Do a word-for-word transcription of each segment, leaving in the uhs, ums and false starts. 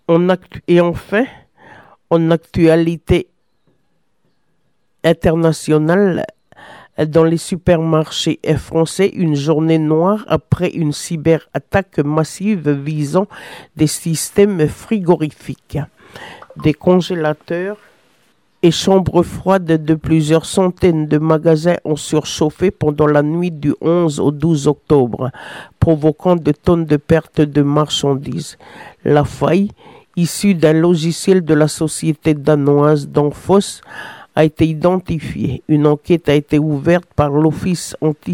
En actu- et enfin, en actualité internationale, dans les supermarchés français, une journée noire après une cyberattaque massive visant des systèmes frigorifiques, des congélateurs et chambres froides de plusieurs centaines de magasins ont surchauffé pendant la nuit du onze au douze octobre, provoquant de tonnes de pertes de marchandises. La faille, issue d'un logiciel de la société danoise Danfoss, a été identifiée. Une enquête a été ouverte par l'Office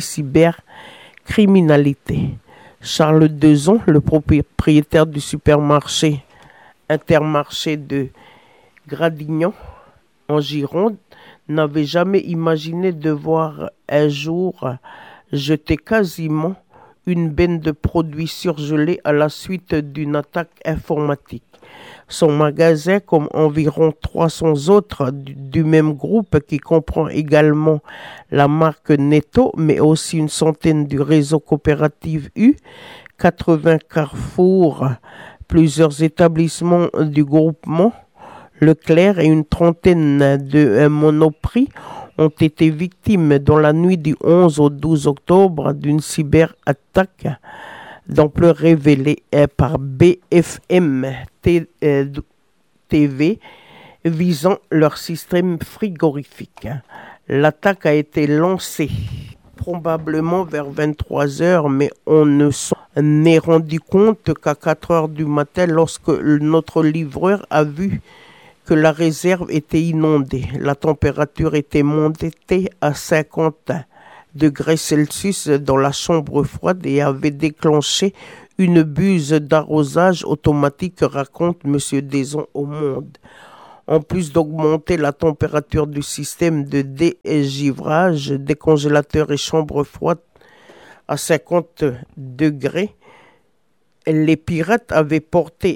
anti-cybercriminalité. Charles Dezon, le propriétaire du supermarché Intermarché de Gradignan, en Gironde, n'avait jamais imaginé devoir un jour jeter quasiment une benne de produits surgelés à la suite d'une attaque informatique. Son magasin, comme environ trois cents autres du, du même groupe qui comprend également la marque Netto, mais aussi une centaine du réseau coopératif U, quatre-vingts carrefours, plusieurs établissements du groupement Leclerc et une trentaine de Monoprix ont été victimes dans la nuit du onze au douze octobre d'une cyberattaque d'ampleur révélée par B F M T V visant leur système frigorifique. L'attaque a été lancée probablement vers vingt-trois heures, mais on ne s'en est rendu compte qu'à quatre heures du matin lorsque notre livreur a vu que la réserve était inondée. La température était montée à cinquante degrés Celsius dans la chambre froide et avait déclenché une buse d'arrosage automatique, raconte M. Dezon au Monde. En plus d'augmenter la température du système de dégivrage des congélateurs et chambres froides à cinquante degrés, les pirates avaient porté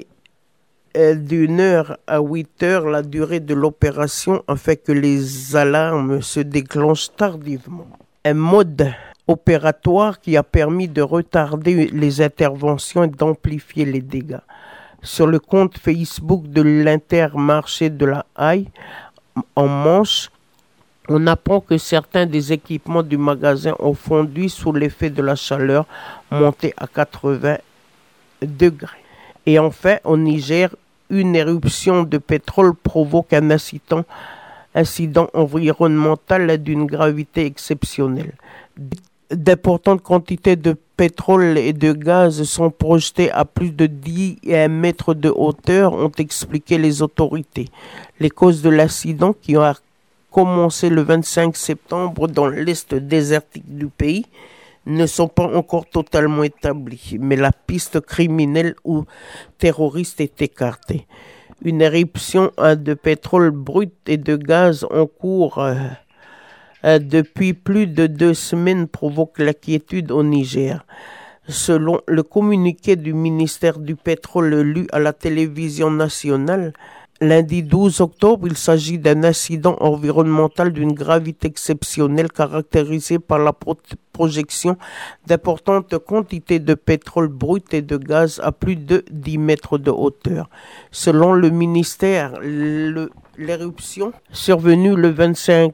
d'une heure à huit heures la durée de l'opération afin que les alarmes se déclenchent tardivement. Un mode opératoire qui a permis de retarder les interventions et d'amplifier les dégâts. Sur le compte Facebook de l'Intermarché de la Haye, en Manche, on apprend que certains des équipements du magasin ont fondu sous l'effet de la chaleur montée à quatre-vingts degrés. Et enfin, au Niger, une éruption de pétrole provoque un incident, incident environnemental d'une gravité exceptionnelle. D'importantes quantités de pétrole et de gaz sont projetées à plus de dix mètres de hauteur, ont expliqué les autorités. Les causes de l'incident, qui a commencé le vingt-cinq septembre dans l'est désertique du pays, ne sont pas encore totalement établies, mais la piste criminelle ou terroriste est écartée. Une éruption de pétrole brut et de gaz en cours euh, euh, depuis plus de deux semaines provoque l'inquiétude au Niger. Selon le communiqué du ministère du Pétrole lu à la télévision nationale, lundi douze octobre, il s'agit d'un incident environnemental d'une gravité exceptionnelle caractérisé par la pro- projection d'importantes quantités de pétrole brut et de gaz à plus de dix mètres de hauteur. Selon le ministère, le, l'éruption survenue le vingt-cinq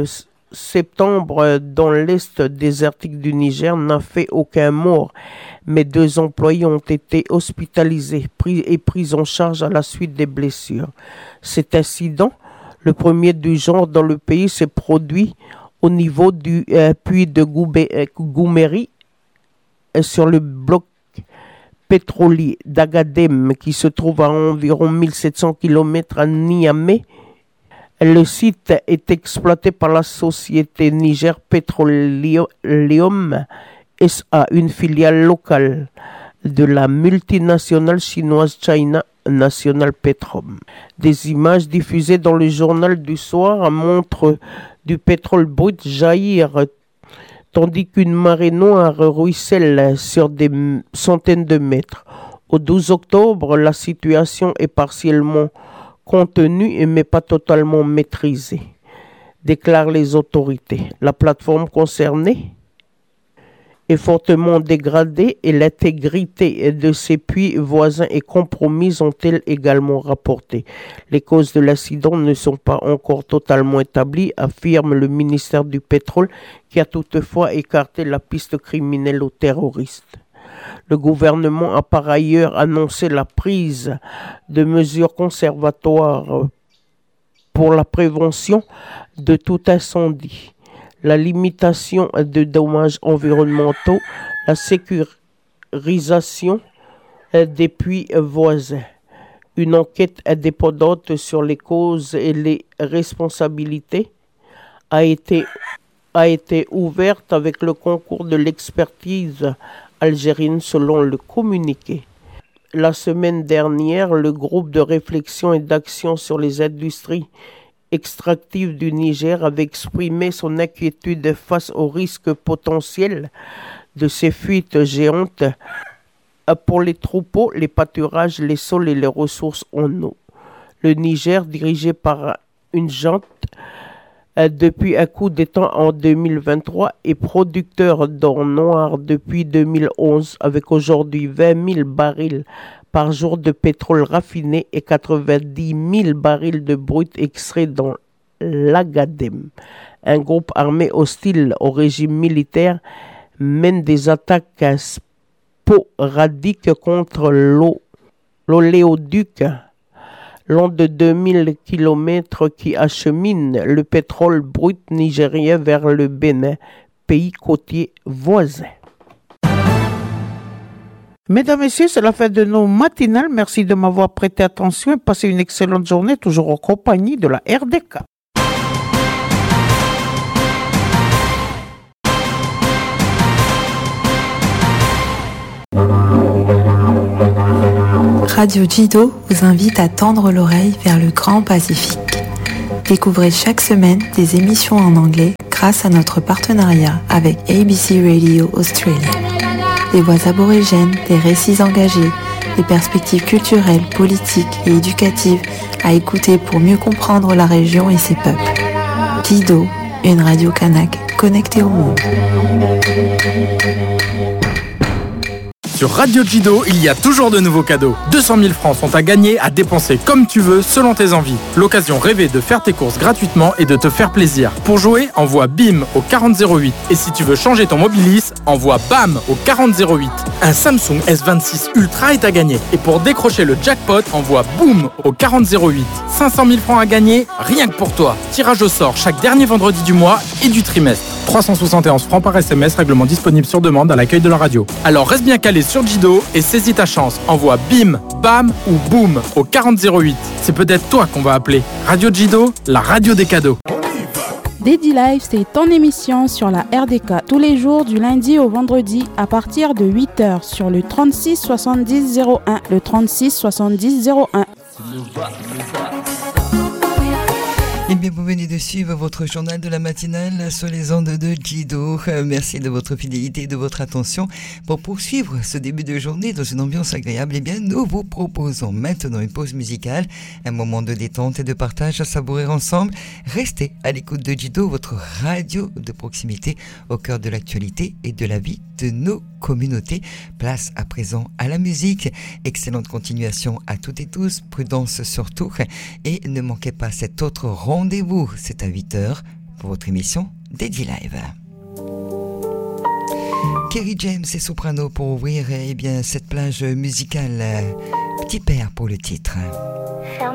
septembre dans l'est désertique du Niger n'a fait aucun mort, mais deux employés ont été hospitalisés pris et pris en charge à la suite des blessures. Cet incident, le premier du genre dans le pays, s'est produit au niveau du euh, puits de Goubé, euh, Gouméry euh, sur le bloc pétrolier d'Agadem qui se trouve à environ mille sept cents kilomètres à Niamey. Le site est exploité par la société Niger Petroleum S A, une filiale locale de la multinationale chinoise China National Petrom. Des images diffusées dans le journal du soir montrent du pétrole brut jaillir tandis qu'une marée noire ruisselle sur des centaines de mètres. Au douze octobre, la situation est partiellement contenue mais pas totalement maîtrisée, déclarent les autorités. La plateforme concernée est fortement dégradée et l'intégrité de ses puits voisins est compromise, ont-elles également rapporté. Les causes de l'accident ne sont pas encore totalement établies, affirme le ministère du Pétrole, qui a toutefois écarté la piste criminelle ou terroriste. Le gouvernement a par ailleurs annoncé la prise de mesures conservatoires pour la prévention de tout incendie, la limitation de dommages environnementaux, la sécurisation des puits voisins. Une enquête indépendante sur les causes et les responsabilités a été, a été ouverte avec le concours de l'expertise algérienne selon le communiqué. La semaine dernière, le groupe de réflexion et d'action sur les industries extractives du Niger avait exprimé son inquiétude face aux risques potentiels de ces fuites géantes pour les troupeaux, les pâturages, les sols et les ressources en eau. Le Niger, dirigé par une junte depuis un coup d'État en deux mille vingt-trois, est producteur d'or noir depuis deux mille onze, avec aujourd'hui vingt mille barils par jour de pétrole raffiné et quatre-vingt-dix mille barils de brut extraits dans l'Agadem. Un groupe armé hostile au régime militaire mène des attaques sporadiques contre l'o- l'oléoduc long de deux mille kilomètres qui achemine le pétrole brut nigérien vers le Bénin, pays côtier voisin. Mesdames, Messieurs, c'est la fin de nos matinales. Merci de m'avoir prêté attention et passez une excellente journée, toujours en compagnie de la R D K. Radio Jido vous invite à tendre l'oreille vers le grand Pacifique. Découvrez chaque semaine des émissions en anglais grâce à notre partenariat avec A B C Radio Australia. Des voix aborigènes, des récits engagés, des perspectives culturelles, politiques et éducatives à écouter pour mieux comprendre la région et ses peuples. Jido, une radio kanak connectée au monde. Sur Radio Jido, il y a toujours de nouveaux cadeaux. deux cent mille francs sont à gagner, à dépenser comme tu veux, selon tes envies. L'occasion rêvée de faire tes courses gratuitement et de te faire plaisir. Pour jouer, envoie BIM au quarante zéro huit. Et si tu veux changer ton Mobilis, envoie BAM au quarante zéro huit. Un Samsung S vingt-six Ultra est à gagner. Et pour décrocher le jackpot, envoie BOOM au quarante zéro huit. cinq cent mille francs à gagner, rien que pour toi. Tirage au sort chaque dernier vendredi du mois et du trimestre. trois cent soixante et onze francs par S M S, règlement disponible sur demande à l'accueil de la radio. Alors reste bien calé sur Jido et saisis ta chance. Envoie BIM, BAM ou BOOM au quarante zéro huit. C'est peut-être toi qu'on va appeler. Radio Jido, la radio des cadeaux. Daddy Life, c'est ton émission sur la R D K tous les jours du lundi au vendredi à partir de huit heures sur le trente-six soixante-dix zéro un. Le trente-six soixante-dix zéro un. Eh bien, vous venez de suivre votre journal de la matinale sur les ondes de Jido. Merci de votre fidélité et de votre attention. Pour poursuivre ce début de journée dans une ambiance agréable, eh bien, nous vous proposons maintenant une pause musicale, un moment de détente et de partage à savourer ensemble. Restez à l'écoute de Jido, votre radio de proximité au cœur de l'actualité et de la vie de nos communautés. Place à présent à la musique. Excellente continuation à toutes et tous. Prudence surtout. Et ne manquez pas cet autre rendez-vous. C'est à huit heures pour votre émission Daddy Live. Kerry James et Soprano pour ouvrir eh bien, cette plage musicale. Petit père pour le titre. Ferme